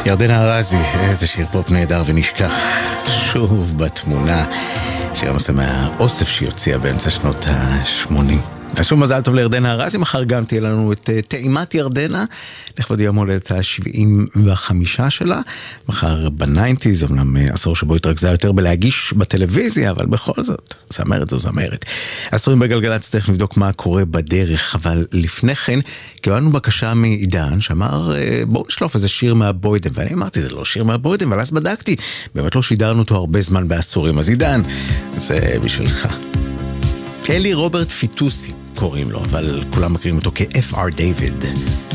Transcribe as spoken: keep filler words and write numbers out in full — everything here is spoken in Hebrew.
ירדנה ארזי, איזה שיר פופ נהדר ונשכח שוב בתמונה. שיר הנושא מהאוסף שהיא הוציאה באמצע שנות ה-שמונים. אז שוב מזל טוב לירדנה ארזי, מחר גם תהיה לנו את טעימת ירדנה, לכבוד יום הולדת ה-שבעים וחמישה שלה, מחר בניינטיז, אמנם עשור שבו התרכזה יותר בלהגיש בטלוויזיה, אבל בכל זאת, זמרת זו זמרת. עשורים בגלגלצ, תכף נבדוק מה קורה בדרך, אבל לפני כן, קיבלנו בקשה מעידן, שאמר, בואו נשלוף איזה שיר מהבוידם, ואני אמרתי, זה לא שיר מהבוידם, אבל אז בדקתי, באמת לא שידרנו אותו הרבה זמן בעשורים, אז עידן, זה בשבילך. אלי רוברט פיטוסי קוראים לו, אבל כולם מכירים אותו כ-F R David.